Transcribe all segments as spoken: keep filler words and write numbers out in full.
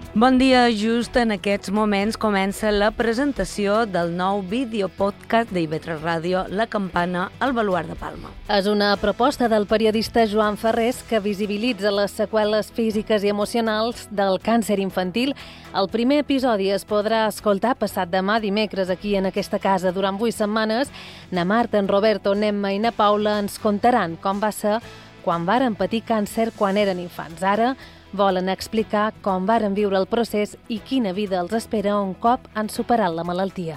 Bon dia, just en aquests moments comença la presentació del nou videopodcast d'I V tres Ràdio, La Campana, al Baluard de Palma. És una proposta del periodista Joan Ferrés que visibilitza les seqüeles físiques i emocionals del càncer infantil. El primer episodi es podrà escoltar passat demà dimecres aquí en aquesta casa durant vuit setmanes. Na Marta, en Roberto, Nemma i na Paula ens contaran com va ser quan varen patir càncer quan eren infants. Ara volen explicar com varen viure el procés i quina vida els espera un cop han superat la malaltia.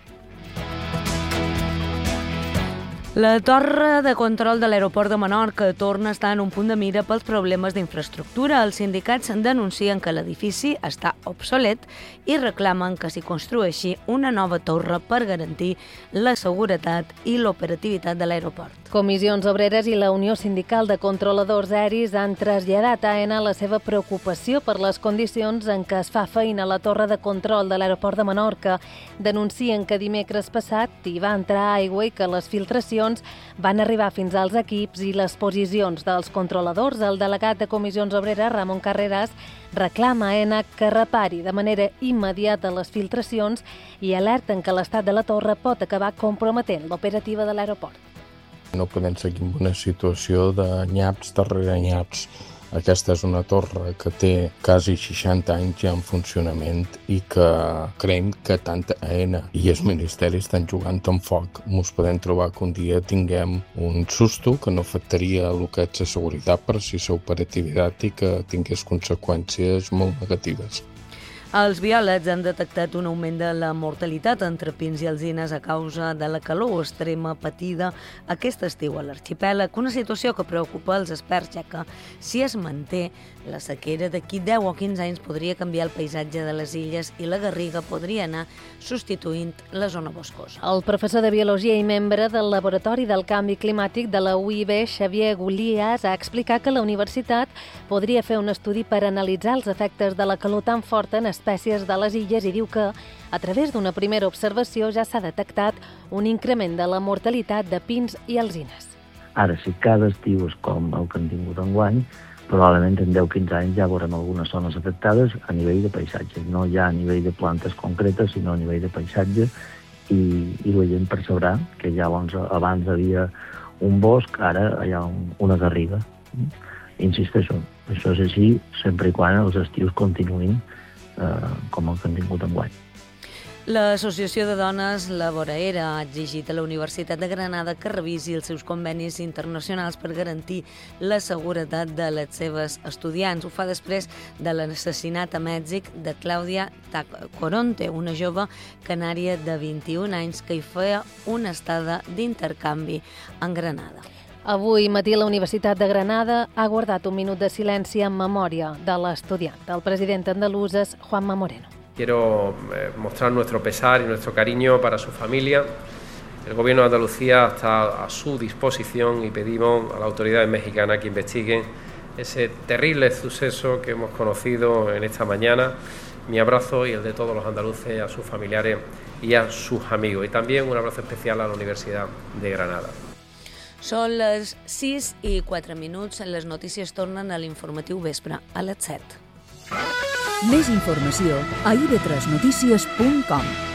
La torre de control de l'aeroport de Menorca torna a estar en un punt de mira pels problemes d'infraestructura. Els sindicats denuncien que l'edifici està obsolet i reclamen que s'hi construeixi una nova torre per garantir la seguretat i l'operativitat de l'aeroport. Comissions Obreres i la Unió Sindical de Controladors Aeris han traslladat a AENA la seva preocupació per les condicions en què es fa feina a la torre de control de l'aeroport de Menorca. Denuncien que dimecres passat hi va entrar aigua i que les filtracions van arribar fins als equips i les posicions dels controladors. El delegat de Comissions Obreres, Ramon Carreras, reclama a AENA que repari de manera immediata les filtracions i alerten que l'estat de la torre pot acabar comprometent l'operativa de l'aeroport. No podem seguir en una situació de nyaps darrere nyaps. Aquesta és una torre que té quasi seixanta anys ja en funcionament i que creiem que tant AENA i els ministeris estan jugant amb foc. Ens podem trobar que un dia tinguem un susto que no afectaria el que és la seguretat per si la operativitat i que tingués conseqüències molt negatives. Els biòlegs han detectat un augment de la mortalitat entre pins i alzines a causa de la calor extrema patida aquest estiu a l'arxipèlag, una situació que preocupa els experts, ja que si es manté la sequera d'aquí deu o quinze anys podria canviar el paisatge de les illes i la Garriga podria anar substituint la zona boscosa. El professor de Biologia i membre del Laboratori del Canvi Climàtic de la U I B, Xavier Golias, ha explicat que la universitat podria fer un estudi per analitzar els efectes de la calor tan forta en espècies de les illes i diu que, a través d'una primera observació, ja s'ha detectat un increment de la mortalitat de pins i alzines. Ara, si cada estiu és com el que hem tingut enguany, probablement en deu o quinze anys ja veurem algunes zones afectades a nivell de paisatge, no ja a nivell de plantes concretes, sinó a nivell de paisatge, i, i la gent percebrà que ja abans, abans havia un bosc, ara hi ha un, una garriga. Insisteixo, això és així sempre i quan els estius continuïn eh, com el que han tingut enguany. L'Associació de Dones Laboraera ha exigit a la Universitat de Granada que revisi els seus convenis internacionals per garantir la seguretat de les seves estudiants. Ho fa després de l'assassinat a Mèxic de Clàudia Tacoronte, una jove canària de vint-i-un anys que hi feia una estada d'intercanvi en Granada. Avui matí la Universitat de Granada ha guardat un minut de silenci en memòria de l'estudiant. El president andalús és Juanma Moreno. Quiero mostrar nuestro pesar y nuestro cariño para su familia. El Gobierno de Andalucía está a su disposición y pedimos a las autoridades mexicanas que investiguen ese terrible suceso que hemos conocido en esta mañana. Mi abrazo y el de todos los andaluces a sus familiares y a sus amigos. Y también un abrazo especial a la Universidad de Granada. Són les sis i quatre minuts. Les notícies tornen a l'informatiu vespre a les set. Més informació a i ve tres notícies punt com.